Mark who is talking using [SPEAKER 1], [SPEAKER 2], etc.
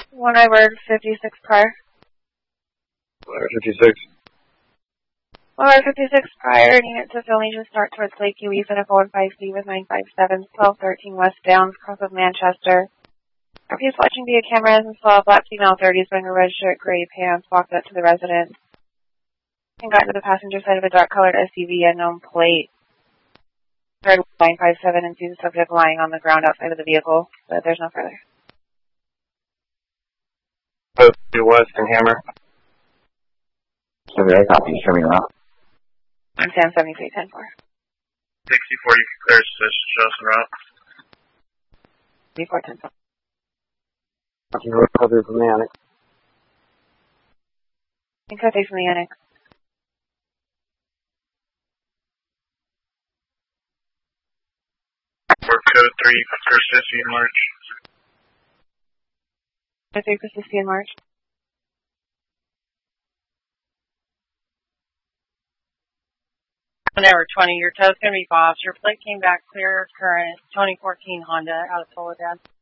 [SPEAKER 1] 1 Word 56 prior.
[SPEAKER 2] 56.
[SPEAKER 1] 1 Word 56 prior, unit to Philly to start towards Lake Erie, Pinnacle 15C with 957, 1213 West Downs, cross of Manchester. He's watching via cameras and saw a black female 30s wearing a red shirt, gray pants, walked up to the residence and got to the passenger side of a dark-colored SUV, unknown plate. Heard 957 and see the subject lying on the ground outside of the vehicle, but there's no further.
[SPEAKER 2] West and Hammer.
[SPEAKER 3] Okay, copy. Show me around.
[SPEAKER 1] I'm Sam 7310-4.
[SPEAKER 2] 6040, clear position, show us the route.
[SPEAKER 1] 3410-4.
[SPEAKER 3] Recovery from the annex.
[SPEAKER 1] Recovery from the annex.
[SPEAKER 2] For code 3, persisting March.
[SPEAKER 1] Code 3, persisting March.
[SPEAKER 4] Whenever 20, your toe's going to be off. Your plate came back clear current 2014 Honda out of Soledad.